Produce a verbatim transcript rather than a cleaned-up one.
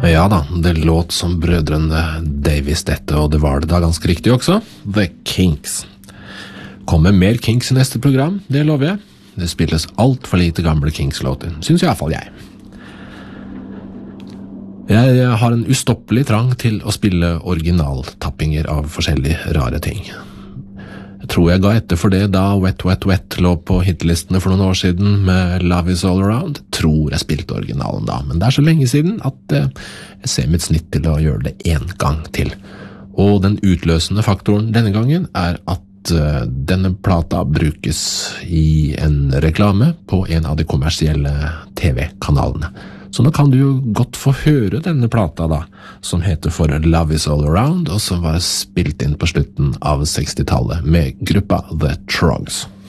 Ja da, det låt som brødrene Davis dette, og det var det da ganske riktig også. The Kinks. Kommer mer Kinks i neste program, det lover jeg. Det spilles alt for lite gamle Kinks-låter, synes i hvert fall jeg. Jeg har en ustoppelig trang til å spille originaltappinger av forskjellige rare ting. Jeg tror jeg ga etter for det da Wet Wet Wet lå på hitlistene for noen år siden med Love Is All Around. Jeg tror jeg spilte originalen da, men det er så lenge siden at jeg ser mitt snitt til å gjøre det en gang til. Og den utløsende faktoren denne gangen er at denne plata brukes i en reklame på en av de kommersielle T V-kanalene. Så nå kan du jo godt få høre denne plata da, som heter for Love Is All Around, og som var spilt inn på slutten av sekstitallet med gruppa The Trogs.